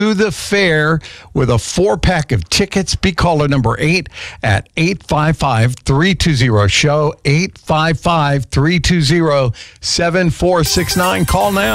to the fair with a 4-pack of tickets. Be caller number 8 at 855-320-SHOW, 855-320-7469. Call now.